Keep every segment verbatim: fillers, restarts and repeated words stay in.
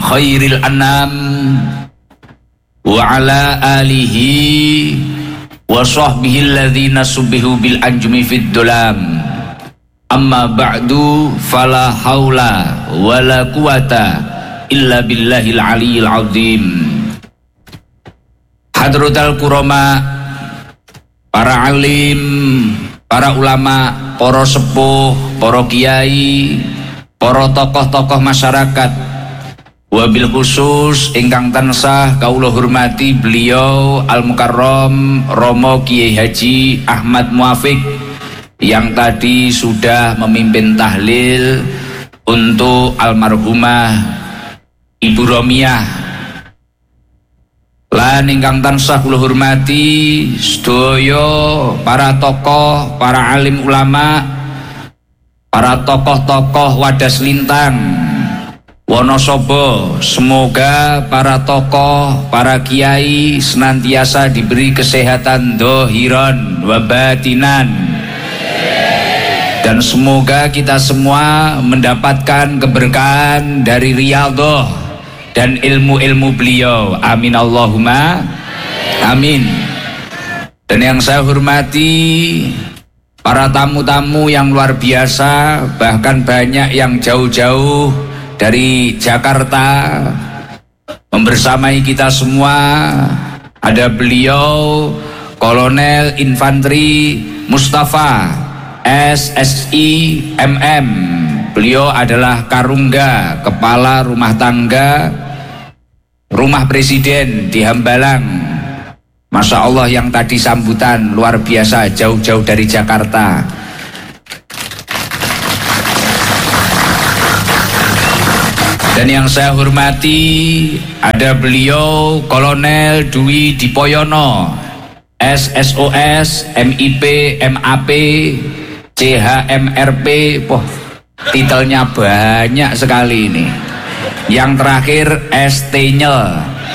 khairil anam wa ala alihi wa sahbihi alladhina subihu bil anjumi fid dulam. Amma ba'du, fala haula wala quwata illa billahil aliyil azim. Hadratul kurama, para alim, para ulama, para sepuh, para kiai, para tokoh-tokoh masyarakat, wabil khusus ingkang tansah kawula hormati beliau Al Mukarram Romo Kiai Haji Ahmad Muafiq yang tadi sudah memimpin tahlil untuk almarhumah Ibu Romiah. Lan ingkang tansah kula hormati sedaya para tokoh, para alim ulama, para tokoh-tokoh Wadas Lintang, Wonosobo. Semoga para tokoh, para kiai senantiasa diberi kesehatan dohiron wa batinan, dan semoga kita semua mendapatkan keberkahan dari riyadhah dan ilmu-ilmu beliau. Amin Allahumma amin. Dan yang saya hormati para tamu-tamu yang luar biasa, bahkan banyak yang jauh-jauh dari Jakarta membersamai kita semua. Ada beliau Kolonel Infanteri Mustafa S S I M M. Beliau adalah Karungga, kepala rumah tangga Rumah Presiden di Hambalang. Masya Allah, yang tadi sambutan luar biasa, jauh-jauh dari Jakarta. Dan yang saya hormati ada beliau Kolonel Dwi Dipoyono S S O S M I P M A P C H M R P. Poh, titelnya banyak sekali ini. Yang terakhir S T-nyel.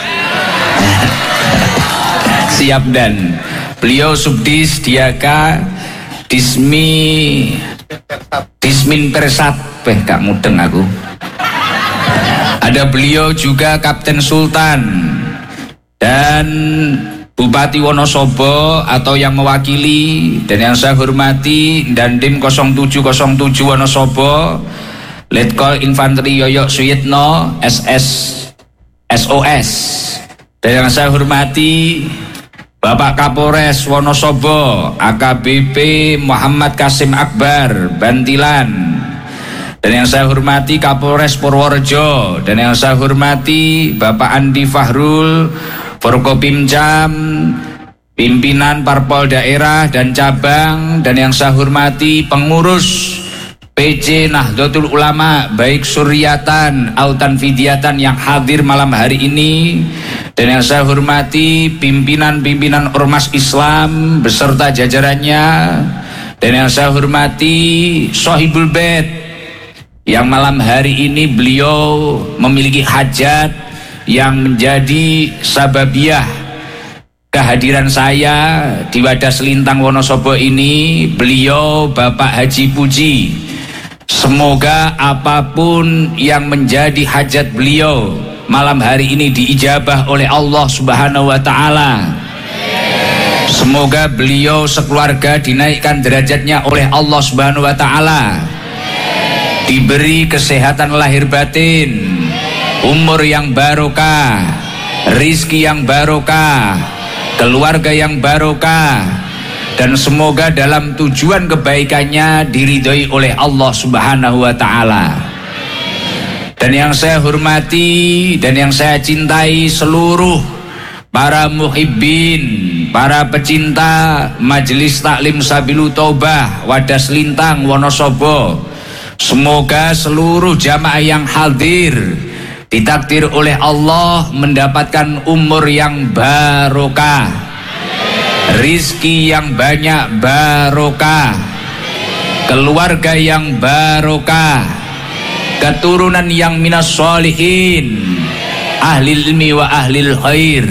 Siap. Dan beliau Subdis Diaka Dismi Dismin Persat. Beh, gak mudeng aku. Ada beliau juga Kapten Sultan dan Bupati Wonosobo atau yang mewakili, dan yang saya hormati Dandim nol tujuh nol tujuh Wonosobo, Letkol Infanteri Yoyok Suyitno S S S O S. Dan yang saya hormati Bapak Kapolres Wonosobo A K B P Muhammad Kasim Akbar Bantilan. Dan yang saya hormati Kapolres Purworejo. Dan yang saya hormati Bapak Andi Fahrul Forkopimjam, pimpinan parpol daerah dan cabang. Dan yang saya hormati pengurus P C Nahdlatul Ulama baik Suryatan Autan Fidiatan yang hadir malam hari ini. Dan yang saya hormati pimpinan-pimpinan Ormas Islam beserta jajarannya. Dan yang saya hormati Sohibul Bait yang malam hari ini beliau memiliki hajat yang menjadi sababiah kehadiran saya di Wadas Lintang Wonosobo ini. Beliau Bapak Haji Puji. Semoga apapun yang menjadi hajat beliau malam hari ini diijabah oleh Allah Subhanahu wa taala. Semoga beliau sekeluarga dinaikkan derajatnya oleh Allah Subhanahu wa taala. Diberi kesehatan lahir batin, umur yang barokah, rizki yang barokah, keluarga yang barokah, dan semoga dalam tujuan kebaikannya diridhoi oleh Allah Subhanahu wa taala. Dan yang saya hormati dan yang saya cintai seluruh para muhibbin, para pecinta Majelis Taklim Sabilu Taubah Wadas Lintang Wonosobo. Semoga seluruh jamaah yang hadir ditakdir oleh Allah mendapatkan umur yang barokah, rizki yang banyak barokah, keluarga yang barokah, keturunan yang minas sholihin, ahli ilmi wa ahlil khair.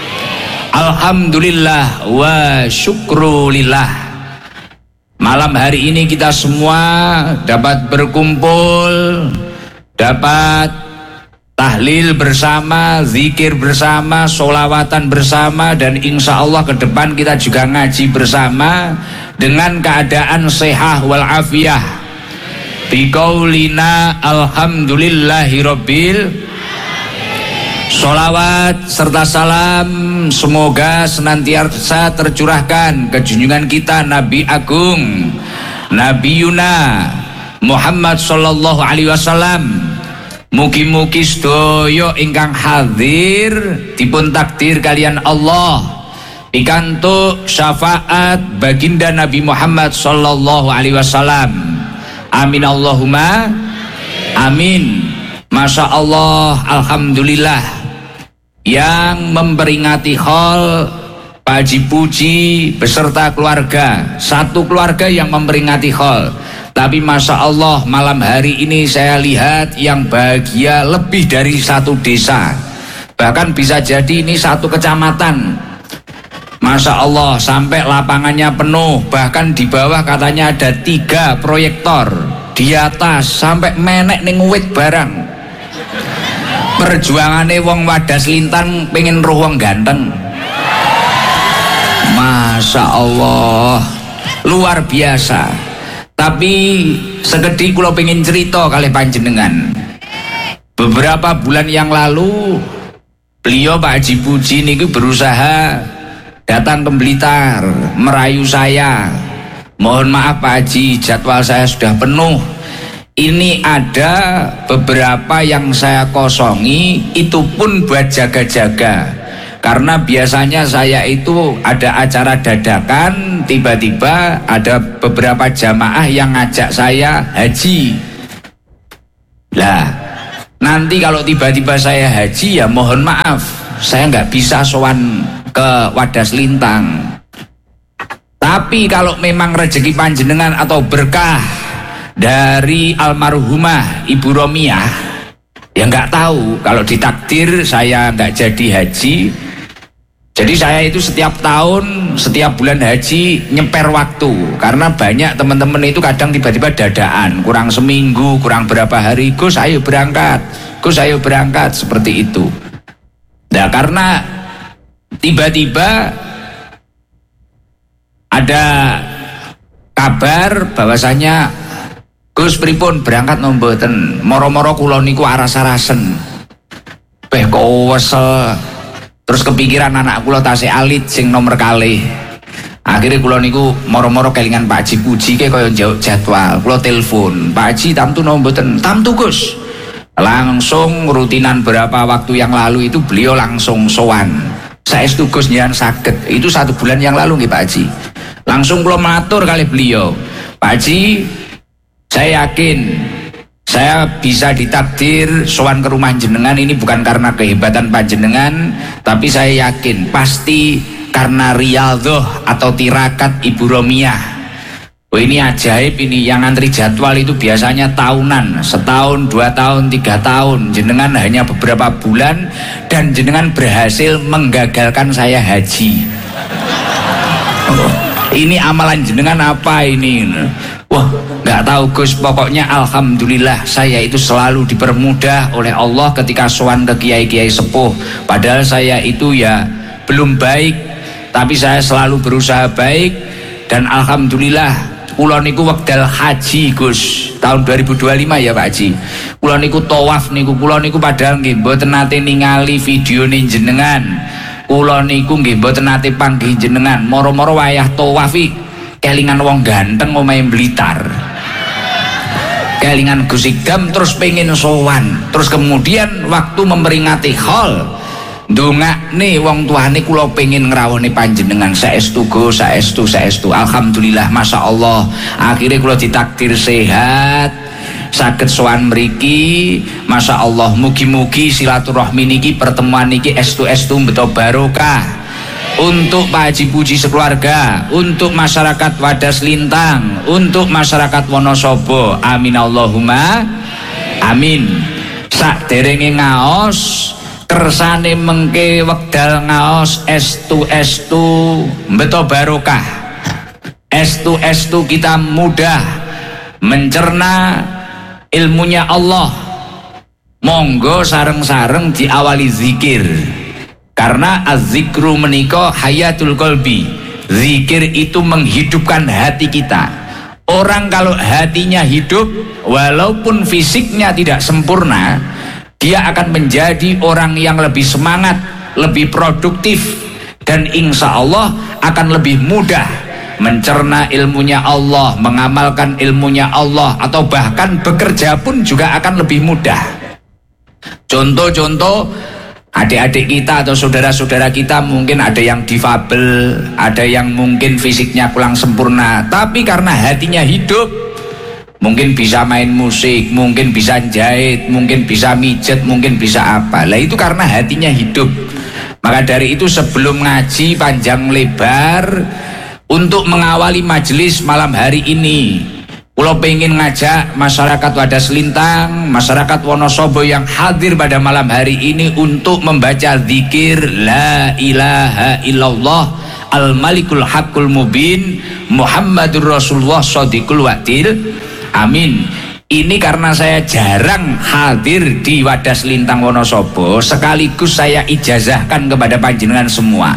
Alhamdulillah wa syukrulillah. Malam hari ini kita semua dapat berkumpul, dapat tahlil bersama, zikir bersama, sholawatan bersama, dan insya Allah ke depan kita juga ngaji bersama dengan keadaan sehat wal afiyah. Biqaulina alhamdulillahirabbil. Sholawat serta salam semoga senantiasa tercurahkan ke junjungan kita Nabi Agung Nabi Yuna Muhammad sallallahu alaihi wasallam. Mugi-mugi sedaya ingkang hadir dipun takdir kalian Allah pikantuk syafaat baginda Nabi Muhammad sallallahu alaihi wasallam. Amin Allahumma amin. Masya Allah, alhamdulillah, yang memperingati haul Pak Haji Puji beserta keluarga, satu keluarga yang memperingati haul. Tapi Masya Allah, malam hari ini saya lihat yang bahagia lebih dari satu desa, bahkan bisa jadi ini satu kecamatan. Masya Allah, sampai lapangannya penuh, bahkan di bawah katanya ada tiga proyektor, di atas sampai menek ning wit barang. Perjuangannya wong Wadas Lintang pengen roh wong ganteng. Masya Allah, luar biasa. Tapi sekedhik kula pengen cerita kali panjenengan. Beberapa bulan yang lalu beliau Pak Haji Puji niku berusaha datang ke Blitar merayu saya. Mohon maaf Pak Haji, jadwal saya sudah penuh. Ini ada beberapa yang saya kosongi, itu pun buat jaga-jaga. Karena biasanya saya itu ada acara dadakan, tiba-tiba ada beberapa jamaah yang ngajak saya haji. Lah, nanti kalau tiba-tiba saya haji ya mohon maaf, saya nggak bisa sowan ke Wadas Lintang. Tapi kalau memang rezeki panjenengan atau berkah dari almarhumah Ibu Romiah, ya nggak tahu, kalau ditakdir saya nggak jadi haji. Jadi saya itu setiap tahun, setiap bulan haji nyemper waktu, karena banyak teman-teman itu kadang tiba-tiba dadaan, kurang seminggu, kurang berapa hari, Gus ayo berangkat, Gus ayo berangkat, seperti itu. Nah karena tiba-tiba ada kabar bahwasanya Gus pripun berangkat nomboten, moro-moro kula niku aras-arasen. Beh kok wesel. Terus kepikiran anak kula tasih alit sing nomor kalih. Akhirnya kula niku moro-moro kelingan Pak Haji Puji ke kaya jauh jadwal. Kula telepon, Pak Haji tamtu nomboten, tamtu Gus. Langsung rutinan berapa waktu yang lalu itu beliau langsung sowan. Saestu Gus njenengan saged. Itu satu bulan yang lalu nggih Pak Haji. Langsung kula matur kali beliau, Pak Haji, saya yakin saya bisa ditakdir sowan ke rumah jenengan ini bukan karena kehebatan panjenengan, tapi saya yakin pasti karena riyadhah atau tirakat Ibu Romiah. Oh ini ajaib ini, yang antri jadwal itu biasanya tahunan, setahun, dua tahun, tiga tahun. Jenengan hanya beberapa bulan dan jenengan berhasil menggagalkan saya haji. Oh, ini amalan jenengan apa ini? Wah, nggak tahu Gus, pokoknya alhamdulillah saya itu selalu dipermudah oleh Allah ketika sowan ke kiai-kiai sepuh. Padahal saya itu ya belum baik, tapi saya selalu berusaha baik. Dan alhamdulillah kula niku wekdal haji Gus tahun dua ribu dua puluh lima ya Pak Haji. Kula niku tawaf niku, kula niku padahal nggih mboten nate ningali videone jenengan. Kula niku nggih mboten nate panggih jenengan, moro-moro wayah tawaf kelingan wong ganteng omahe Blitar, kelingan Gus Idam, terus pengen sowan. Terus kemudian waktu memperingati haul ndongakne wong tuane kula pengen ngrawuhne panjenengan, saestu Gus, saestu saestu. Alhamdulillah, Masya Allah, akhirnya kula ditakdir sehat saged sowan mriki. Masya Allah, mugi-mugi silaturahmi niki, pertemuan niki estu-estu beto barokah untuk Pak Haji Puji sekeluarga, untuk masyarakat Wadas Lintang, untuk masyarakat Wonosobo. Amin Allahumma amin. Saderenge ngaos kersane mengke wekdal ngaos estu-estu beto barokah, estu-estu kita mudah mencerna ilmunya Allah, monggo sareng-sareng diawali zikir. Karena az-zikru menika hayatul qalbi. Zikir itu menghidupkan hati kita. Orang kalau hatinya hidup, walaupun fisiknya tidak sempurna, dia akan menjadi orang yang lebih semangat, lebih produktif, dan insya Allah akan lebih mudah mencerna ilmunya Allah, mengamalkan ilmunya Allah, atau bahkan bekerja pun juga akan lebih mudah. Contoh-contoh, adik-adik kita atau saudara-saudara kita mungkin ada yang difabel, ada yang mungkin fisiknya kurang sempurna, tapi karena hatinya hidup, mungkin bisa main musik, mungkin bisa jahit, mungkin bisa mijet, mungkin bisa apa. Lah itu karena hatinya hidup. Maka dari itu sebelum ngaji panjang lebar untuk mengawali majelis malam hari ini, kalau pengen ngajak masyarakat Wadas Lintang, masyarakat Wonosobo yang hadir pada malam hari ini untuk membaca zikir La ilaha illallah Al-Malikul Haqqul Mubin Muhammadur Rasulullah Shadiqul Wa'til. Amin. Ini karena saya jarang hadir di Wadas Lintang Wonosobo, sekaligus saya ijazahkan kepada panjenengan semua.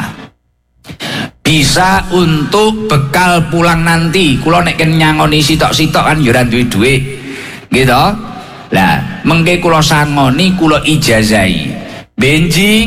Bisa untuk bekal pulang nanti. Kula nek ken nyangoni sitok-sitok kan yo ora duwe dhuwit. Gitu. Lah, mengke kula sangoni, kula ijazahi. Benjing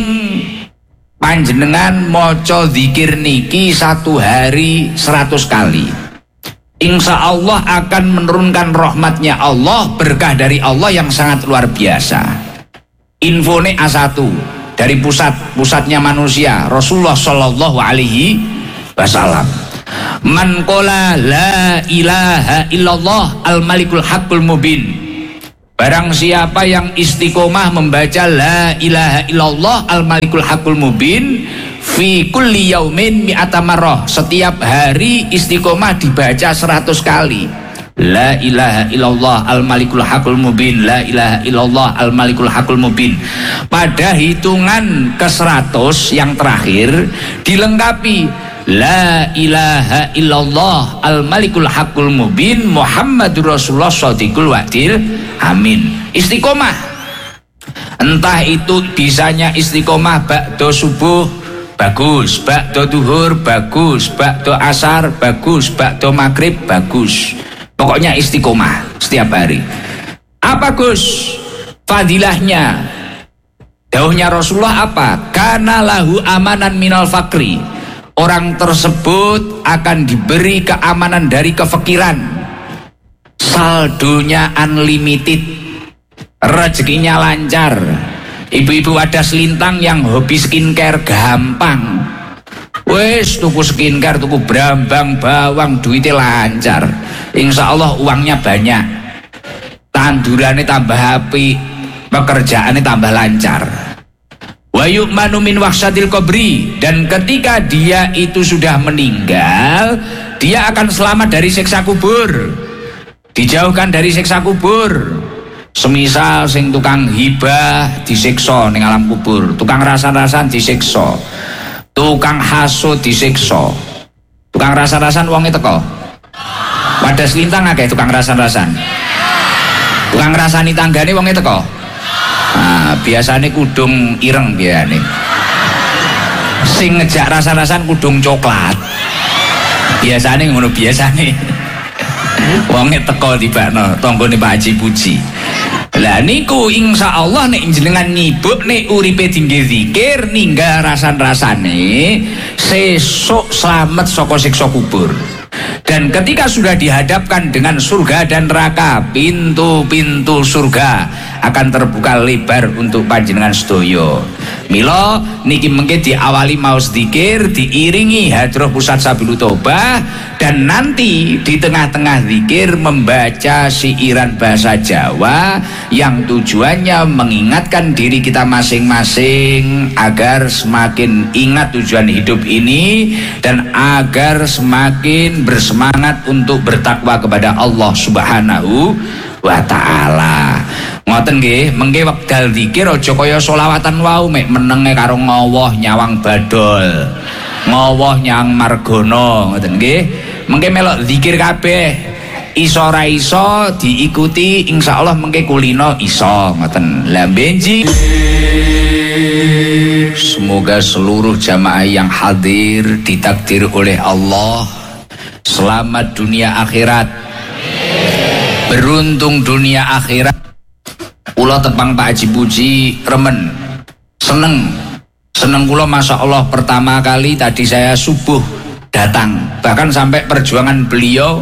panjenengan maca zikir niki satu hari seratus kali. Insya Allah akan menurunkan rahmatnya Allah, berkah dari Allah yang sangat luar biasa. Infone A satu dari pusat pusatnya manusia, Rasulullah Shallallahu Alaihi Wasallam. Man qala la ilaha illallah al malikul haqqul mubin. Barang siapa yang istiqomah membaca la ilaha illallah al malikul haqqul mubin fi kulli yaumin mi'ata marrah, setiap hari istiqomah dibaca seratus kali. La ilaha illallah al-malikul haqqul mubin, la ilaha illallah al-malikul haqqul mubin. Pada hitungan ke seratus yang terakhir dilengkapi la ilaha illallah al-malikul haqqul mubin Muhammadur Rasulullah Shadiqul Wa'til. Amin. Istiqomah. Entah itu bisanya istiqomah ba'da subuh, bagus, ba'da duhur, bagus, ba'da asar, bagus, ba'da maghrib, bagus. Pokoknya istiqomah setiap hari. Apa Gus fadilahnya? Dawuhnya Rasulullah apa? Kana lahu amanan minal fakri. Orang tersebut akan diberi keamanan dari kefakiran. Saldonya unlimited. Rezekinya lancar. Ibu-ibu Wadas Lintang yang hobi skincare gampang. Wes tuku skincare, tuku brambang, bawang, duitnya lancar. Insya Allah uangnya banyak, tandurannya tambah api, pekerjaannya tambah lancar. Wa yu'manu min wahsyatil qabri, dan ketika dia itu sudah meninggal, dia akan selamat dari siksa kubur, dijauhkan dari siksa kubur. Semisal sing tukang hibah disiksa ning alam kubur, tukang rasan-rasan disiksa, tukang hasud disiksa. Tukang rasan-rasan wonge teko Wadas Lintang akeh tukang rasan-rasan. Tukang rasani tanggane wonge teko. Nah, biasane kudung ireng biasane. Sing ngejak rasan-rasan kudung coklat. Biasane ngono biasane. Wonge teko tibakno tanggane Pak Haji Puji. Lah niku insya Allah nek jenengan nyibuk nek uripe tinggi zikir ninggal rasan-rasane sesuk slamet saka siksa kubur. Dan ketika sudah dihadapkan dengan surga dan neraka, pintu-pintu surga akan terbuka lebar untuk panjenengan sedoyo. Milo niki mengke diawali maos zikir, diiringi hadroh pusat Sabilu Tobah, dan nanti di tengah-tengah zikir membaca siiran bahasa Jawa yang tujuannya mengingatkan diri kita masing-masing agar semakin ingat tujuan hidup ini dan agar semakin bersemangat untuk bertakwa kepada Allah Subhanahu wa ta'ala. Ngoten nggih, mengke wekdal zikir aja kaya selawatan wau mek menenge karo ngowoh nyawang badol. Ngowoh nyang margono, ngoten nggih. Mengke melok zikir kabeh. iso ra iso diikuti insyaallah mengke kulino iso ngoten. Lah benji semoga seluruh jamaah yang hadir ditakdir oleh Allah selamat dunia akhirat, beruntung dunia akhirat. Kula tepang Pak Haji Puji remen, seneng seneng kula masya Allah. Pertama kali tadi saya subuh datang, bahkan sampai perjuangan beliau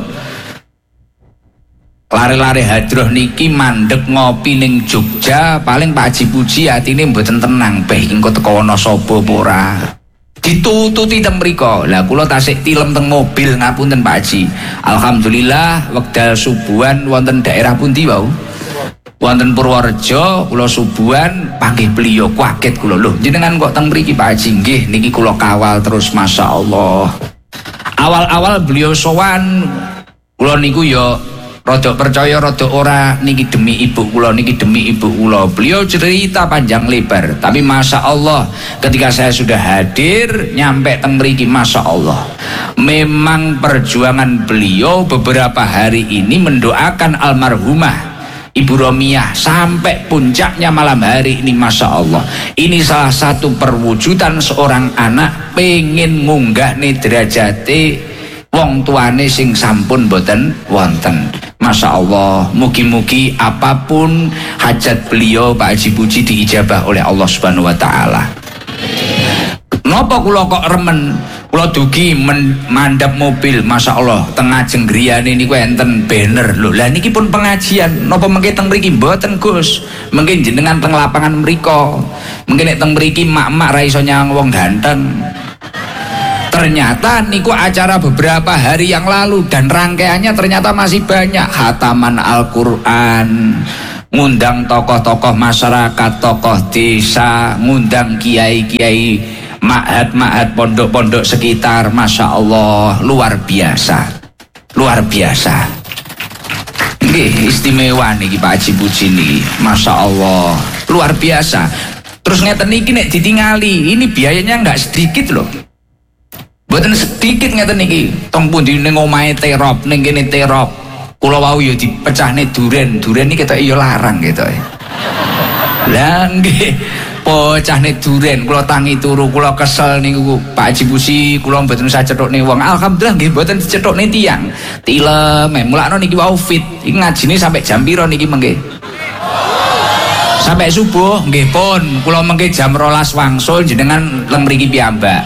lari-lari hadroh niki mandek ngopi ning Jogja, paling Pak Haji Puji atine mboten tenang, beh engko teko ana sapa ora ditututi teng mriko. Lah kula tasik tilem teng mobil ngapunten Pak Haji. Alhamdulillah wekdal subuhan wonten daerah pundi wau? Wonten Purworejo. Kula subuhan panggih beliau, kaget kula, lho jenengan kok teng mriki Pak Haji? Nggih niki kula kawal terus masya Allah. Awal-awal beliau sowan kula niku ya rada percaya rada ora, niki demi ibu kula, niki demi ibu kula. Beliau cerita panjang lebar, tapi masya Allah ketika saya sudah hadir nyampe teng mriki masya Allah memang perjuangan beliau beberapa hari ini mendoakan almarhumah Ibu Romiah sampai puncaknya malam hari ini masya Allah. Ini salah satu perwujudan seorang anak pengen ngunggah nih derajate wong tuane sing sampun boten wonten. Masya Allah, mugi-mugi apapun hajat beliau Pak Haji Puji diijabah oleh Allah Subhanahu Wa Taala. Napa kula kok remen? Kula dugi mandap mobil, masya Allah tengah jenggriane niku enten banner lho. Lah niki pun pengajian. Napa mengke teng mriki mboten Gus? Mungkin jenengan teng lapangan mriko. Mungkin nek teng mriki mak-mak ra iso nyang wong ganteng. Ternyata niku acara beberapa hari yang lalu dan rangkaiannya ternyata masih banyak. Khataman Al-Qur'an, ngundang tokoh-tokoh masyarakat, tokoh desa, ngundang kiai-kiai, ma'had-ma'had, pondok-pondok sekitar. Masya Allah, luar biasa, luar biasa. Nggih, istimewa niki Pak Haji Puji niki, masya Allah, luar biasa. Terus ngeten niki nek ditingali, ini biayanya nggak sedikit loh. Mboten sedikit ngeten niki. Tong pundi ning omahe terop, ning kene terop. Kula wau ya dipecahne duren. Duren iki ketok ya larang ketok. Lah nggih, pecahne duren kula tangi turu, kula kesel niku Pak Haji Puji, kula mboten usah cethukne wong. Alhamdulillah nggih mboten dicethukne tiyang. Tilem, mulakno niki wau fit. Iki ngajine sampai jam pira niki mengke? Sampai subuh nggih pun. Kula mengke jam rolas wangsul jenengan leng mriki piyambak.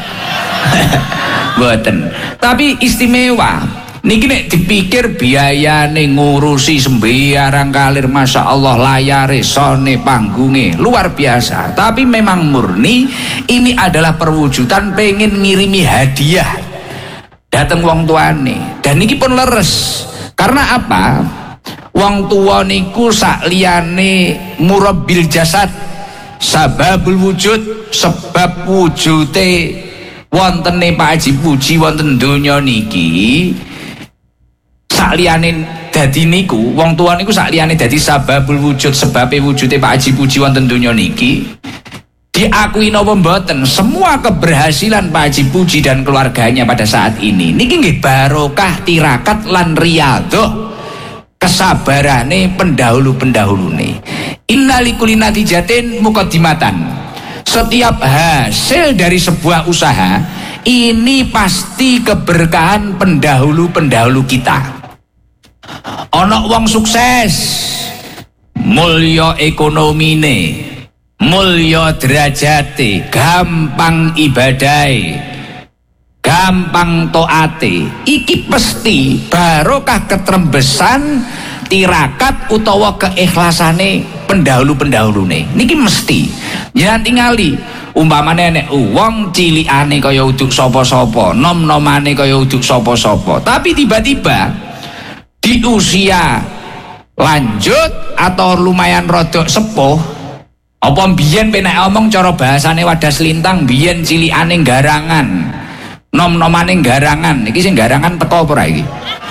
Mboten. Tapi istimewa. Niki nek dipikir biayane ngurusi sembarang kalir masya Allah, layare, sone, panggunge luar biasa. Tapi memang murni ini adalah perwujudan pengen ngirimi hadiah dateng wong tuane. Dan niki pun leres. Karena apa? Wong tua niku sak liyane murabbil jasad, sababul wujud, sebab wujute wontene Pak Haji Puji wonten donya niki. Sakliyane dadi niku wong tua niku sakliyane dadi sababul wujud, sebabe wujude Pak Haji Puji wonten donya niki, diakui napa mboten, semua keberhasilan Pak Haji Puji dan keluarganya pada saat ini niki nggih barokah tirakat lan riyadhah kesabarane pendahulu-pendahulune. Innalikulli natijatin muqaddimatan. Setiap hasil dari sebuah usaha ini pasti keberkahan pendahulu-pendahulu kita. Ono wong sukses, mulya ekonomine, mulya derajate, gampang ibadahe, gampang taate. Iki pasti barokah ketrembesan tirakat utawa keikhlasane pendahulu-pendahulune. Niki mesti. Jangan tingali. Umpamane nek wong cilikane kaya uduk sapa-sapa, nom-nomane kaya uduk sapa-sapa, tapi tiba-tiba di usia lanjut atau lumayan rodok sepuh, apa mbiyen penek omong cara bahasane Wadas Lintang, mbiyen cilikane garangan, nom-nomane garangan. Iki sing garangan teko apa ora iki?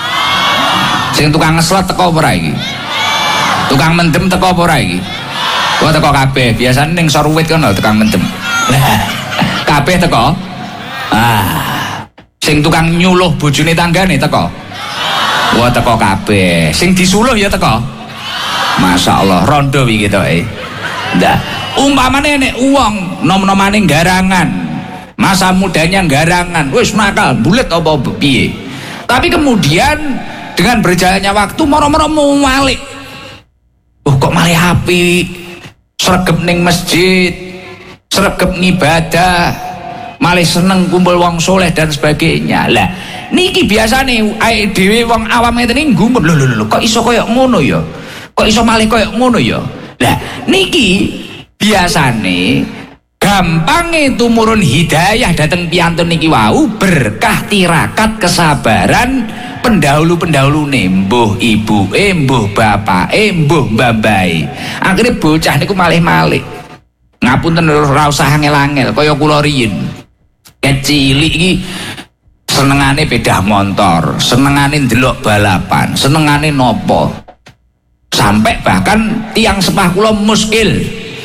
Sing tukang ngeslot teko apa ora iki? Tukang mendem teko apa ora iki? Kok teko kabeh. Biasane ning Sorwit kono tukang mendem. Nah, kabeh teko. Ah, sing tukang nyuluh bojone tanggane teko. Wah teko kabeh. Sing disuluh ya teko. Masya Allah, rondo iki to e. Ndak, umpamane nek wong nom-nomane garangan, masa mudanya garangan, wis nakal, bulet apa piye. Tapi kemudian dengan berjalannya waktu moro-moro mau malik. Oh kok malih apik, sregep ning masjid, sregep ngibadah, malih seneng kumpul wong soleh dan sebagainya. Lah niki biasane awake dhewe wong awam ngeten iki gumun, lho lho lho kok iso koyo ngono ya? Kok iso malih koyo ngono ya? Lah niki biasane gampange tumurun hidayah dateng piyantun niki wau berkah tirakat kesabaran pendahulu-pendahulune, mbuh ibuke, mbuh bapake, mbuh mbambahe. Akhire bocah niku malih-malih. Ngapunten ora usah angel-angel kaya kula riyin. Kecilik iki senengane bedah motor, senengane ndelok balapan, senengane nopo. Sampai bahkan tiang sepah kula muskil.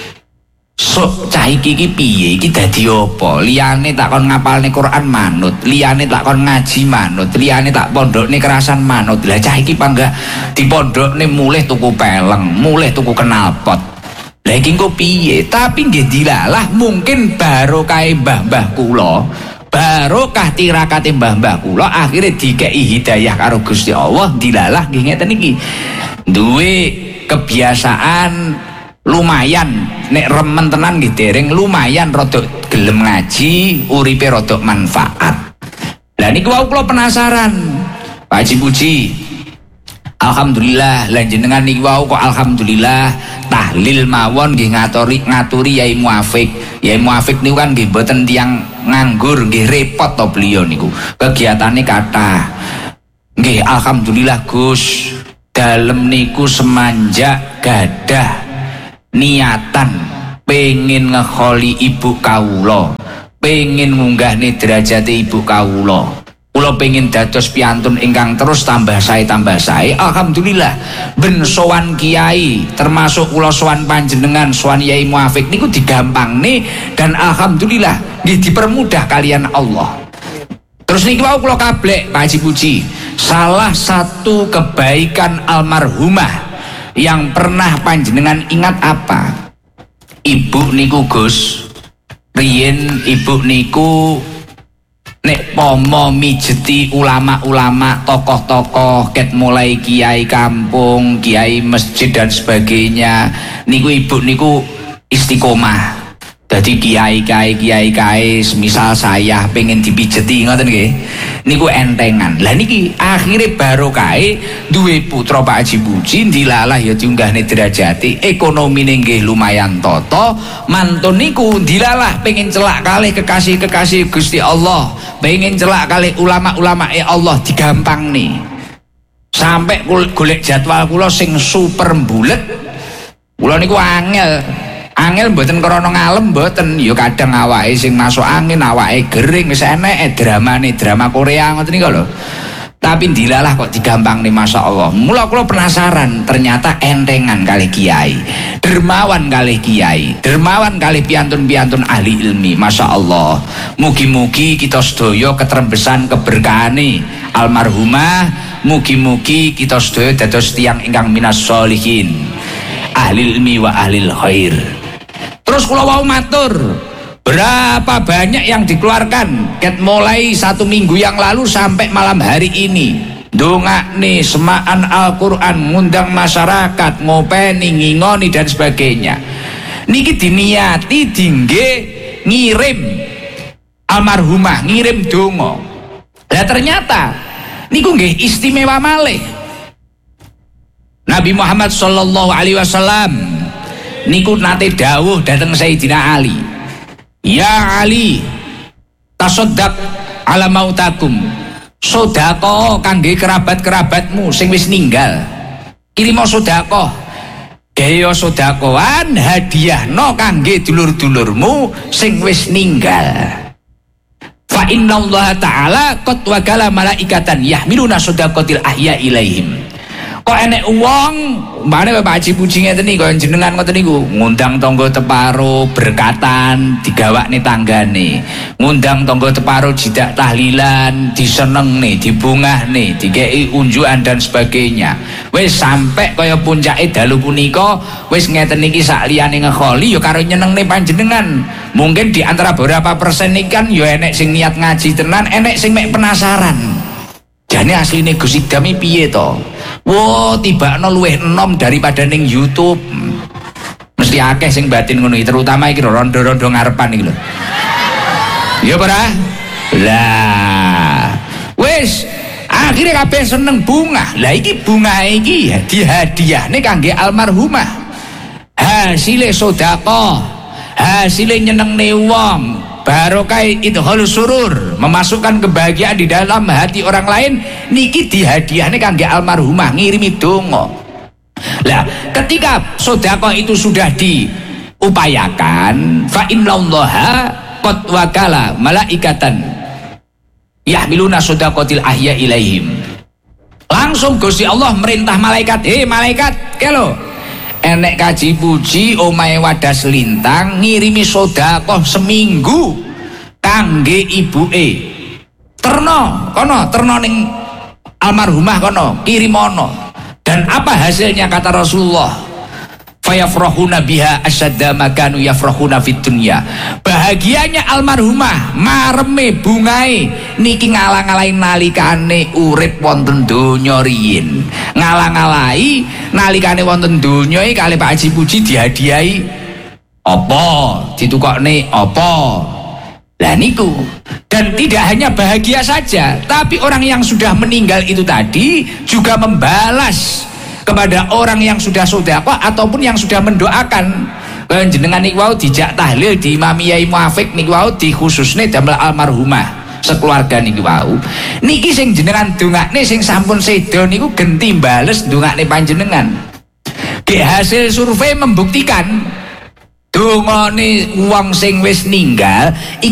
Sok cah iki iki piye iki dadi apa? Liyane tak kon ngapalne Quran manut, liyane tak kon ngaji manut, liyane tak pondokne kerasan manut. Lah cah iki panggah dipondokne mulih tuku peleng, mulih tuku knalpot. Lah iki engko piye? Tapi nggih dilalah mungkin barokah mbah-mbah kula, barokah tirakate mbah-mbah kula akhire dikei hidayah karo Gusti Allah. Dilalah nggih ngeten iki. Duwe kebiasaan lumayan nek remen tenan nggih dereng lumayan rada gelem ngaji, uripe rada manfaat. Lah niku wau kula penasaran. Pak Haji Puji, alhamdulillah lan jenengan niku wau kok alhamdulillah tahlil mawon nggih ngaturi ngaturi Yai Muafik. Yai Muafik niku kan nggih mboten tiyang nganggur, nggih repot to beliau niku. Kegiatane kathah. Nggih alhamdulillah Gus. Dalem niku semanjak gadah niatan pengen ngekholi ibu kawula, pengen ngunggahne derajate ibu kawula, kula pengen dados piantun ingkang terus tambah sae tambah sae. Alhamdulillah ben sowan kiai termasuk kula sowan panjenengan sowan Yai Muafik niku digampangne dan alhamdulillah nggih dipermudah kalian Allah. Terus niki wau kula kablek Pak Haji Puji, salah satu kebaikan almarhumah yang pernah panjenengan ingat apa? Ibu niku Gus, riyen ibu niku nek pomo mijeti ulama-ulama, tokoh-tokoh, ket mulai kiai kampung, kiai masjid dan sebagainya, niku ibu niku istiqomah. Jadi kiai-kiai kiai-kiai semisal saya pengen dipijeti ngoten nggih. Niku entengan. Lah niki akhire barokahe duwe putra Pak Haji Puji dilalah ya diunggahne derajate, ekonomine nggih lumayan toto. Mantun niku dilalah pengen celak kalih kekasih-kekasih Gusti Allah, pengen celak kalih ulama-ulama e Allah digampang nih. Sampai golek jadwal kula sing super bulet. Kula niku angel. Angel mboten krana ngalem mboten, ya kadang awake sing masuk angin, awake gering wis eneke dramane drama Korea ngoten niku lho. Tapi dilalah kok digampangne masyaallah. Mula kula penasaran, ternyata entengan kali kiai, dermawan kali kiai, dermawan kali piantun-piantun ahli ilmi, masyaallah. Mugi-mugi kita sedaya ketrembesan keberkahane almarhumah, mugi-mugi kita sedaya dados tiyang ingkang minas sholihin, ahli ilmi wa ahli khair. Terus kula wau matur, berapa banyak yang dikeluarkan ket mulai satu minggu yang lalu sampai malam hari ini, dongakne semaan Al-Quran, ngundang masyarakat, ngopeni, ngingoni dan sebagainya. Niki diniati dingge ngirim almarhumah, ngirim donga. Lah ternyata niku nggih istimewa malih. Nabi Muhammad sallallahu alaihi wasallam niku nate dawuh dateng Sayyidina Ali, ya Ali, tasaddaq ala mautakum, sedekah kangge kerabat-kerabatmu sing wis ninggal. Kirim sedekah, gaya sedekahan hadiahno kangge dulur-dulurmu sing wis ninggal. Fa innallaha ta'ala qad wakala malaikatan yahmiluna sadaqatil ahya ilaihim Kok enek uang mana Pak Haji Puji ngeten niku kaya jenengan ngoten niku ngundang tangga teparo berkatan digawakne tanggane, ngundang tangga teparo jidak tahlilan disenengne dibungahne dikei unjukan dan sebagainya. Wis sampai kaya puncake dalu punika wis ngeten niki sak liyane ngekholi ya karo nyenengne panjenengan. Mungkin di antara beberapa persen iki kan ya enek sing niat ngaji tenan, enek sing mek penasaran. Jane asline Gus Idami piye to? Wo tibakno luwih enom daripada ning YouTube. Mesti akeh sing batin ngono iki, terutama iki rondo-rondo ngarepan iki lho. Ya ora? Lah, wis akhirnya kabeh seneng bunga. Lah iki bunga iki dihadiahne kangge almarhumah. Hasile sedekah, hasile nyenengne wong. Barokah idhol surur, memasukkan kebahagiaan di dalam hati orang lain niki dihadiahne kangge almarhumah ngirimi donga. Lah ketika sedekah itu sudah diupayakan, fa innallaha qad wakala malaikatan yahmiluna sedaqatil ahya ilaihim. Langsung Gusti Allah merintah malaikat, "Hei malaikat, kelo enek Kaji Puji omahe Wadas Lintang ngirimi sedekah seminggu kangge ibuke. Terno kono, terno ning almarhumah kono, kirimono." Dan apa hasilnya kata Rasulullah? Fayafrahuna biha asyadda makanu yafrahuna fid dunya. Bahagianya almarhumah mareme bungae niki ngalang-alai nalikane urip wonten donya riyin. Ngalang-alai nalikane wonten donya iki kalih Pak Haji Puji dihadiahi apa? Ditukokne apa? Lah niku. Dan tidak hanya bahagia saja, tapi orang yang sudah meninggal itu tadi juga membalas kepada orang yang sudah sedekah ataupun yang sudah mendoakan. Kaya jenengan niku wau dijak tahlil di Imam Yai Muafiq niku wau dikhususne damel almarhumah sekeluarga niku wau. Niki sing jenengan dongakne sing sampun sedo niku genti bales dongakne panjenengan. Ki hasil survei membuktikan dongane wong sing wis ninggal